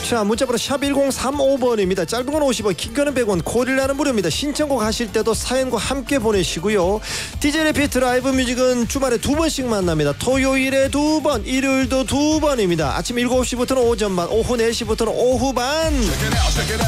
자, 문자번호 샵 1035번입니다. 짧은 건 50원, 긴 거는 100원, 고릴라는 무료입니다. 신청곡 하실 때도 사연과 함께 보내시고요. DJ 리피트 라이브 뮤직은 주말에 2번씩 만납니다. 토요일에 2번, 일요일도 2번입니다. 아침 7시부터는 오전 반, 오후 4시부터는 오후 반.